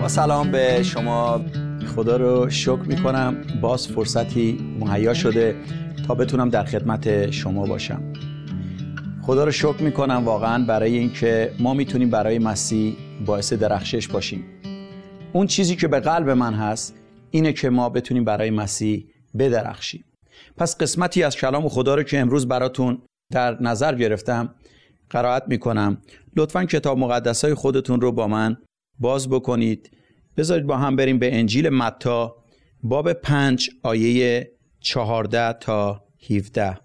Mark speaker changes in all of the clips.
Speaker 1: با سلام به شما. خدا رو شکر میکنم باز فرصتی مهیا شده تا بتونم در خدمت شما باشم. خدا رو شکر میکنم واقعا برای اینکه ما میتونیم برای مسیح باعث درخشش باشیم. اون چیزی که به قلب من هست اینه که ما بتونیم برای مسیح بدرخشیم. پس قسمتی از کلام خدا رو که امروز براتون در نظر گرفتم قرائت میکنم. لطفاً کتاب مقدسای خودتون رو با من باز بکنید. بذارید با هم بریم به انجیل متی باب 5 آیه 14 تا 17.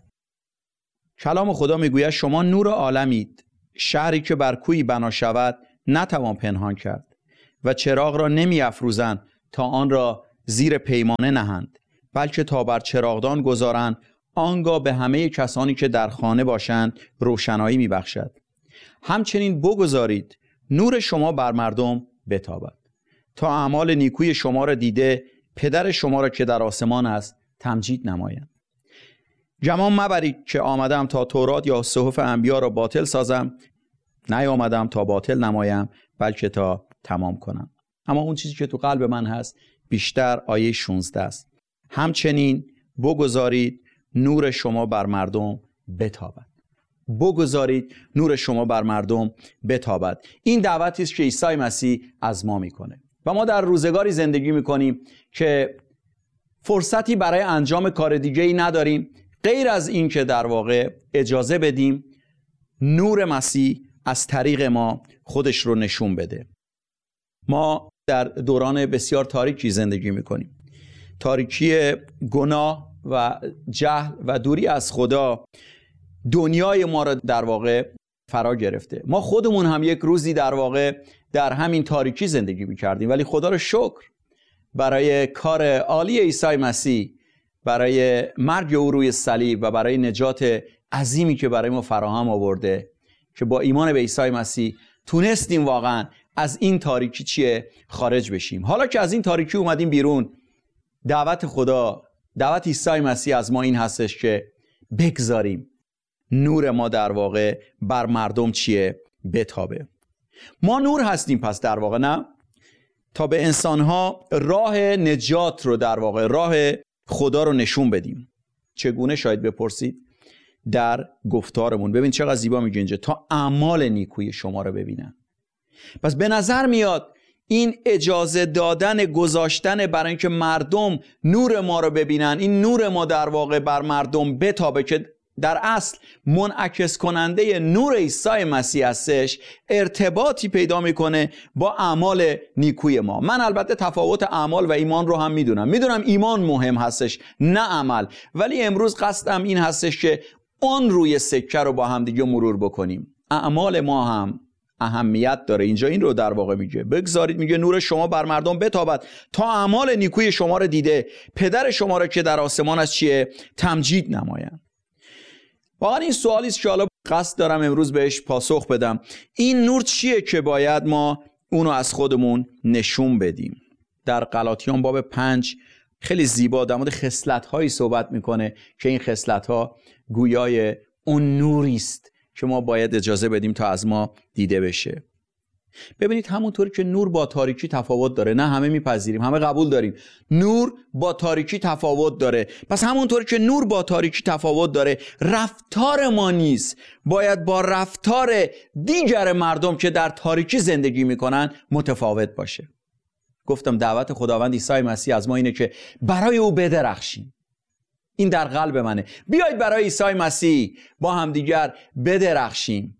Speaker 1: کلام خدا میگوید شما نور عالمید. شهری که بر کویی بنا شود نتوان پنهان کرد و چراغ را نمی افروزند تا آن را زیر پیمانه نهند، بلکه تا بر چراغدان گذارند، آنگاه به همه کسانی که در خانه باشند روشنایی می بخشد. همچنین بگذارید نور شما بر مردم بتابد تا اعمال نیکوی شما را دیده پدر شما را که در آسمان است تمجید نمایند. گمان مبرید که آمدم تا تورات یا صحف انبیا را باطل سازم، نیامدم تا باطل نمایم بلکه تا تمام کنم. اما اون چیزی که تو قلب من هست بیشتر آیه 16 است. همچنین بگذارید نور شما بر مردم بتابد. بگذارید نور شما بر مردم بتابد. این دعوتی است که عیسی مسیح از ما میکنه و ما در روزگاری زندگی میکنیم که فرصتی برای انجام کار دیگه‌ای نداریم غیر از این که در واقع اجازه بدیم نور مسیح از طریق ما خودش رو نشون بده. ما در دوران بسیار تاریکی زندگی میکنیم. تاریکی گناه و جهل و دوری از خدا دنیای ما را در واقع فرا گرفته. ما خودمون هم یک روزی در واقع در همین تاریکی زندگی میکردیم، ولی خدا رو شکر برای کار عالی عیسی مسیح، برای مرگ او روی صلیب و برای نجات عظیمی که برای ما فراهم آورده که با ایمان به عیسی مسیح تونستیم واقعا از این تاریکی خارج بشیم. حالا که از این تاریکی اومدیم بیرون، دعوت خدا، دعوت عیسی مسیح از ما این هستش که بگذاریم نور ما در واقع بر مردم بتابه. ما نور هستیم پس در واقع، نه؟ تا به انسانها راه نجات رو در واقع راه خدا رو نشون بدیم. چگونه شاید بپرسید؟ در گفتارمون. ببین چقدر زیبا میگه اینجا، تا اعمال نیکوی شما رو ببینن. پس به نظر میاد این اجازه دادن، گذاشتن برای اینکه مردم نور ما رو ببینن، این نور ما در واقع بر مردم بتابه که در اصل منعکس کننده نور عیسی مسیح هستش، ارتباطی پیدا میکنه با اعمال نیکوی ما. من البته تفاوت اعمال و ایمان رو هم میدونم ایمان مهم هستش نه عمل، ولی امروز قصدم این هستش که اون روی سکه رو با هم دیگه مرور بکنیم. اعمال ما هم اهمیت داره. اینجا این رو در واقع میگه بگذارید، میگه نور شما بر مردم بتابد تا اعمال نیکوی شما رو دیده پدر شما رو که در آسمان است تمجید نمایند. واقعا این سوالی است که حالا قصد دارم امروز بهش پاسخ بدم. این نور چیه که باید ما اونو از خودمون نشون بدیم؟ در غلاطیان باب 5 خیلی زیبا در مورد خصلت‌هایی صحبت میکنه که این خصلت‌ها گویای اون نوری است که ما باید اجازه بدیم تا از ما دیده بشه. ببینید همونطوری که نور با تاریکی تفاوت داره، نه همه میپذیریم، همه قبول داریم نور با تاریکی تفاوت داره، پس همونطوری که نور با تاریکی تفاوت داره، رفتار ما نیز باید با رفتار دیگر مردم که در تاریکی زندگی میکنن متفاوت باشه. گفتم دعوت خداوند عیسی مسیح از ما اینه که برای او بدرخشیم. این در قلب منه. بیایید برای عیسی مسیح با هم دیگر بدرخشیم.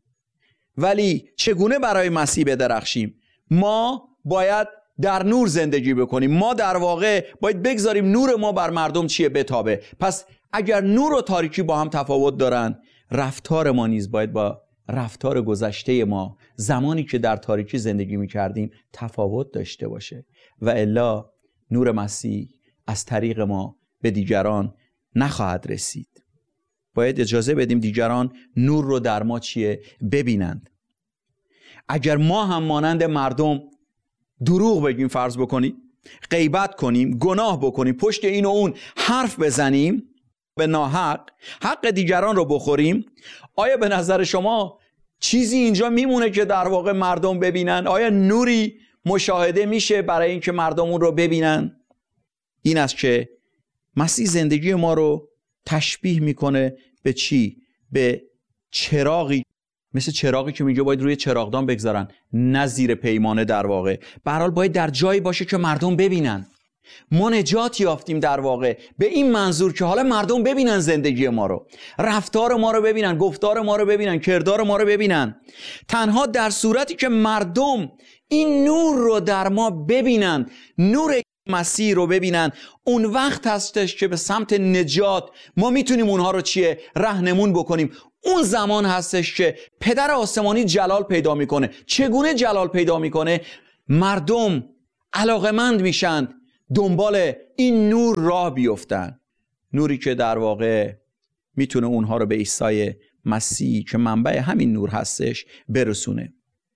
Speaker 1: ولی چگونه برای مسیح بدرخشیم؟ ما باید در نور زندگی بکنیم. ما در واقع باید بگذاریم نور ما بر مردم بتابه. پس اگر نور و تاریکی با هم تفاوت دارن، رفتار ما نیز باید با رفتار گذشته ما زمانی که در تاریکی زندگی می‌کردیم تفاوت داشته باشه و الا نور مسیح از طریق ما به دیگران نخواهد رسید. باید اجازه بدیم دیگران نور رو در ما ببینند. اگر ما هم مانند مردم دروغ بگیم، فرض بکنید، غیبت کنیم، گناه بکنیم، پشت این و اون حرف بزنیم، به ناحق حق دیگران رو بخوریم، آیا به نظر شما چیزی اینجا میمونه که در واقع مردم ببینن؟ آیا نوری مشاهده میشه برای اینکه مردم اون رو ببینن. این است که مسیح زندگی ما رو تشبیه میکنه به چی؟ به چراغی، مثل چراغی که اینجا باید روی چراغدان بگذارن، نه زیر پیمانه. در واقع به هر حال باید در جایی باشه که مردم ببینن. ما نجات یافتیم در واقع به این منظور که حالا مردم ببینن زندگی ما رو، رفتار ما رو ببینن، گفتار ما رو ببینن، کردار ما رو ببینن. تنها در صورتی که مردم این نور رو در ما ببینن، نور مسیح رو ببینن، اون وقت هستش که به سمت نجات ما میتونیم اونها رو راهنمون بکنیم. اون زمان هستش که پدر آسمانی جلال پیدا میکنه. چگونه جلال پیدا میکنه؟ مردم علاقمند میشن دنبال این نور راه بیفتن، نوری که در واقع میتونه اونها رو به عیسی مسیح که منبع همین نور هستش برسونه.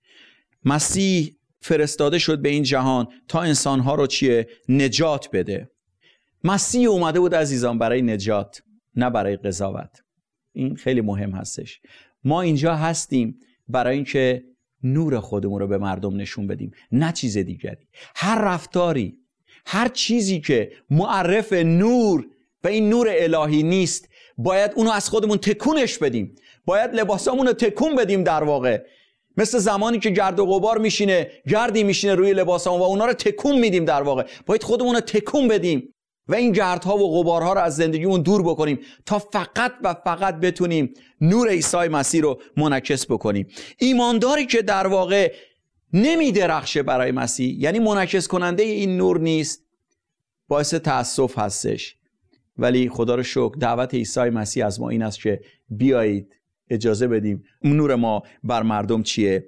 Speaker 1: مسیح فرستاده شد به این جهان تا انسانها رو نجات بده. مسیح اومده بود عزیزان برای نجات، نه برای قضاوت. این خیلی مهم هستش. ما اینجا هستیم برای اینکه نور خودمون رو به مردم نشون بدیم، نه چیز دیگری. هر رفتاری، هر چیزی که معرف نور و این نور الهی نیست، باید اونو از خودمون تکونش بدیم. باید لباسامون رو تکون بدیم. در واقع مثل زمانی که گرد و غبار میشینه، گردی میشینه روی لباسامون و اونا رو تکون میدیم. در واقع باید خودمون رو تکون بدیم و این گردها و غبارها رو از زندگیمون دور بکنیم تا فقط و فقط بتونیم نور عیسی مسیح رو منعکس بکنیم. ایمانداری که در واقع نمیدرخشه برای مسیح، یعنی منعکس کننده این نور نیست، باعث تأسف هستش. ولی خدا رو شکر دعوت عیسی مسیح از ما این است که بیایید اجازه بدیم نور ما بر مردم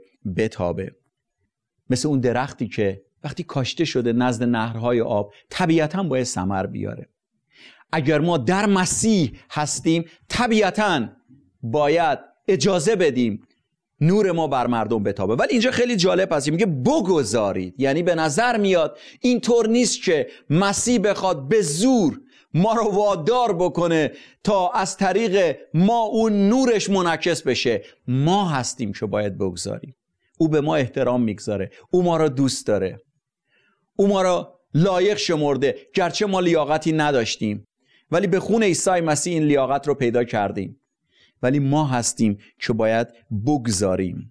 Speaker 1: بتابه. مثل اون درختی که وقتی کاشته شده نزد نهرهای آب، طبیعتاً باید ثمر بیاره. اگر ما در مسیح هستیم، طبیعتاً باید اجازه بدیم نور ما بر مردم بتابه. ولی اینجا خیلی جالب هست، میگه بگذارید. یعنی به نظر میاد اینطور نیست که مسیح بخواد به زور ما رو وادار بکنه تا از طریق ما اون نورش منعکس بشه. ما هستیم که باید بگذاریم. او به ما احترام میگذاره، او ما رو دوست داره، او ما رو لایق شمرده. گرچه ما لیاقتی نداشتیم، ولی به خون عیسی مسیح این لیاقت رو پیدا کردیم. ولی ما هستیم که باید بگذاریم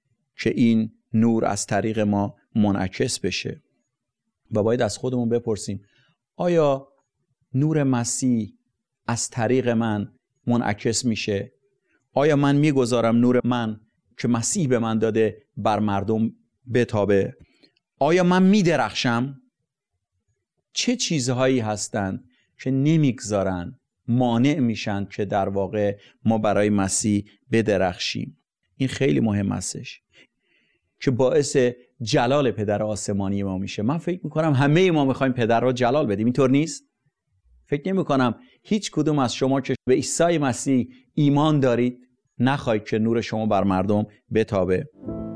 Speaker 1: که این نور از طریق ما منعکس بشه. و باید از خودمون بپرسیم آیا نور مسیح از طریق من منعکس میشه؟ آیا من میگذارم نور من که مسیح به من داده بر مردم بتابه؟ آیا من میدرخشم؟ چه چیزهایی هستند که نمیگذارن، مانع میشن که در واقع ما برای مسیح بدرخشیم؟ این خیلی مهم هستش که باعث جلال پدر آسمانی ما میشه. من فکر میکنم همه ما میخوایم پدر رو جلال بدیم، اینطور نیست؟ فکر نمی کنم هیچ کدوم از شما که به عیسی مسیح ایمان دارید نخواهید که نور شما بر مردم بتابه.